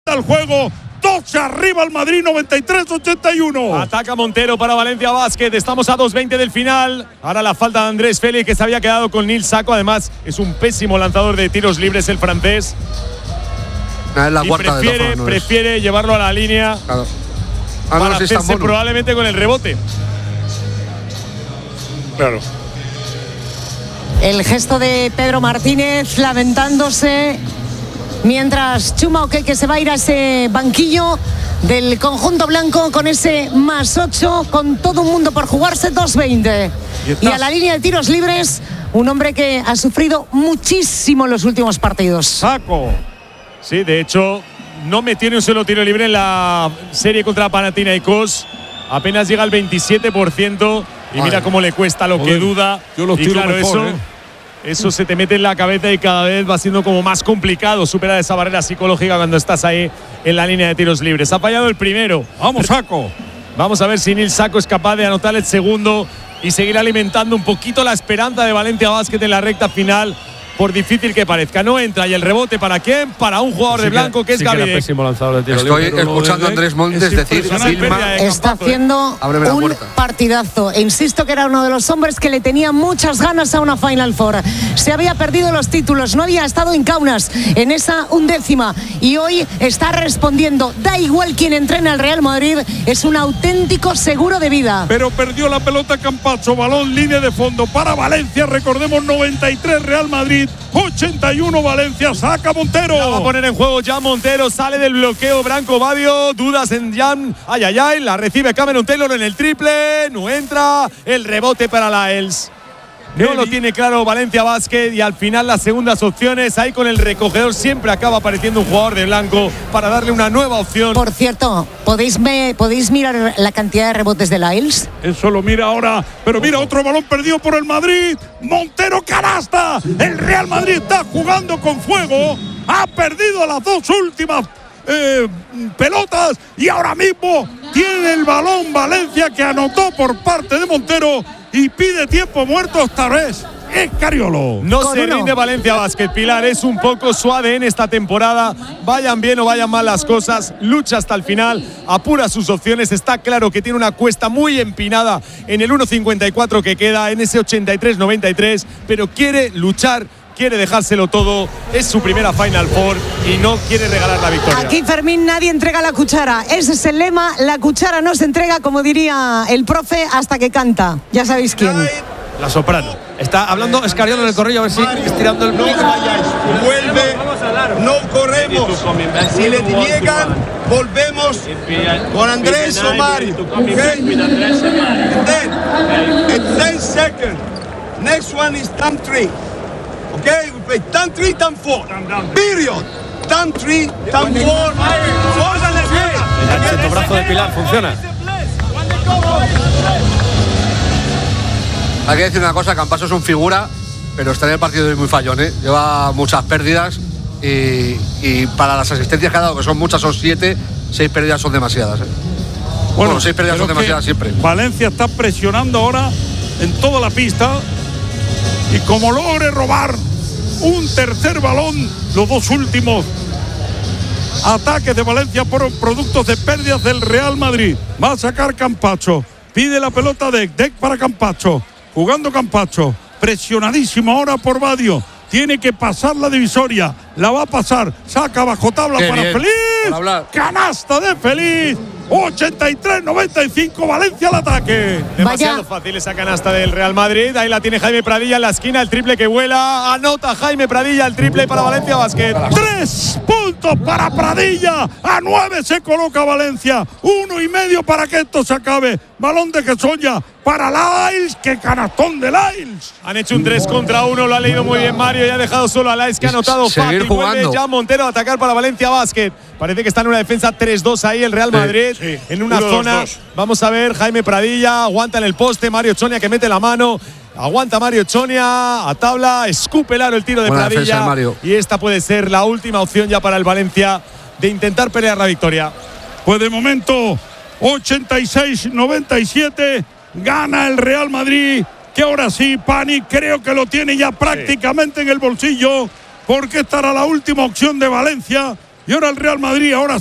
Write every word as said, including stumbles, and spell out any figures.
al juego. dos arriba el Madrid, noventa y tres ochenta y uno. Ataca Montero para Valencia Basket. Estamos a dos veinte del final. Ahora la falta de Andrés Félix, que se había quedado con Nil Sacco. Además, es un pésimo lanzador de tiros libres el francés. Es la y cuarta prefiere, de no prefiere es. llevarlo a la línea Claro. Ah, para no, sí, hacerse probablemente con el rebote. Claro. El gesto de Pedro Martínez lamentándose, mientras Chuma Okeke se va a ir a ese banquillo del conjunto blanco con ese más ocho, con todo un mundo por jugarse, dos veinte. Y, y a la línea de tiros libres, un hombre que ha sufrido muchísimo en los últimos partidos. Sacco. Sí, de hecho, no metió ni un solo tiro libre en la serie contra Panathinaikos. Apenas llega al veintisiete por ciento. Y Ay. mira cómo le cuesta lo Joder, que duda. yo los y tiro claro, mejor, eso, ¿eh? eso se te mete en la cabeza y cada vez va siendo como más complicado superar esa barrera psicológica cuando estás ahí en la línea de tiros libres. Ha fallado el primero. Vamos, Sacco. Vamos a ver si Nil Sacco es capaz de anotar el segundo y seguir alimentando un poquito la esperanza de Valencia Basket en la recta final, por difícil que parezca. No entra, y el rebote ¿para quién? Para un jugador Sí de que- blanco que es sí que era Gabriel. pésimo lanzador de tiro Estoy libre. escuchando a Andrés Montes decir impresionante. Vilma. Pérdida de Está Campazo, ¿eh? haciendo Ábreme la un puerta. partidazo. E insisto que era uno de los hombres que le tenía muchas ganas a una Final Four. Se había perdido los títulos, no había estado en Kaunas en esa undécima, y hoy está respondiendo. Da igual quién entrena el Real Madrid, es un auténtico seguro de vida. Pero perdió la pelota Campazzo. Balón, línea de fondo para Valencia. Recordemos, noventa y tres Real Madrid, ochenta y uno Valencia. Saca Montero. La va a poner en juego Jan Montero. Sale del bloqueo Branco Badio. Dudas en Jan. Ay, ay, ay. La recibe Cameron Taylor en el triple. No entra. El rebote para la Els. No lo tiene claro Valencia Basket, y al final las segundas opciones ahí con el recogedor siempre acaba apareciendo un jugador de blanco para darle una nueva opción. Por cierto, ¿podéis, me, ¿podéis mirar la cantidad de rebotes de la Ils? Eso lo mira ahora. Pero mira, otro balón perdido por el Madrid. Montero, canasta. El Real Madrid está jugando con fuego. Ha perdido las dos últimas eh, pelotas. Y ahora mismo tiene el balón Valencia, que anotó por parte de Montero. Y pide tiempo muerto esta vez. Es Cariolo. No Con se uno. rinde Valencia Basket, Pilar. Es un poco suave en esta temporada. Vayan bien o vayan mal las cosas, lucha hasta el final, apura sus opciones. Está claro que tiene una cuesta muy empinada en el uno cincuenta y cuatro que queda, en ese ochenta y tres noventa y tres, pero quiere luchar, quiere dejárselo todo. Es su primera Final Four y no quiere regalar la victoria. Aquí, Fermín, nadie entrega la cuchara. Ese es el lema. La cuchara no se entrega, como diría el profe, hasta que canta. Ya sabéis quién. La soprano. Está hablando Escariolo en el corrillo, a ver si estirando el. No vayáis, vuelve, no corremos. Si le niegan, volvemos con Andrés o Mario. Okay? And then, in ten seconds, next one is time three. Okay, we play time three, time four. Period. Time three, time four. El brazo de Pilar funciona. Hay que decir una cosa, Campazzo es un figura, pero está en el partido de hoy muy fallón, ¿eh? Lleva muchas pérdidas y, y para las asistencias que ha dado, que son muchas, son siete, seis pérdidas son demasiadas, ¿eh? Bueno, seis pérdidas pero son demasiadas que siempre. Valencia está presionando ahora en toda la pista. Y como logre robar un tercer balón, los dos últimos ataques de Valencia por productos de pérdidas del Real Madrid. Va a sacar Campazzo. Pide la pelota de Deck para Campazzo. Jugando Campazzo. Presionadísimo ahora por Badio. Tiene que pasar la divisoria. La va a pasar. Saca bajo tabla Qué para bien. Feliz. Por hablar. Canasta de Feliz. ochenta y tres noventa y cinco. Valencia al ataque. Demasiado Vaya. fácil esa canasta del Real Madrid. Ahí la tiene Jaime Pradilla en la esquina, el triple que vuela. Anota Jaime Pradilla el triple para Valencia Basket. Tres puntos para Pradilla. A nueve se coloca Valencia. Uno y medio para que esto se acabe. Balón de Gesoya para Lyles. ¡Qué canastón de Lyles! Han hecho un tres contra uno, lo ha leído muy bien Mario y ha dejado solo a Laes, que ha anotado Seguir fácil. Vuelve jugando. ya Montero a atacar para Valencia Basket. Parece que está en una defensa tres dos ahí el Real Madrid, sí. en una Uno, dos, zona. dos. Vamos a ver, Jaime Pradilla aguanta en el poste, Mario Chonia que mete la mano. Aguanta Mario Chonia a tabla, escupe el aro el tiro de Buena Pradilla. defensa de Mario. Y esta puede ser la última opción ya para el Valencia de intentar pelear la victoria. Pues de momento, ochenta y seis noventa y siete. Gana el Real Madrid, que ahora sí, Pani creo que lo tiene ya prácticamente en el bolsillo, porque estará la última opción de Valencia. Y ahora el Real Madrid, ahora